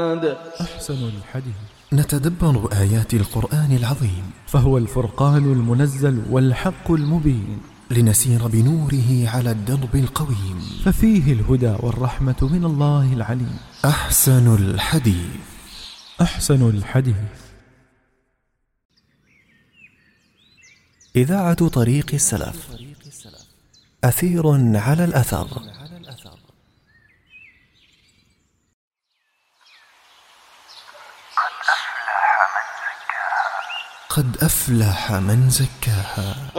العباد. أحسن الحديث. نتدبر آيات القرآن العظيم، فهو الفرقان المنزل والحق المبين، لنسير بنوره على الدرب القويم، ففيه الهدى والرحمة من الله العليم. أحسن الحديث. أحسن الحديث. إذاعة طريق السلف، أثير على الأثر. قد أفلح من زكاها.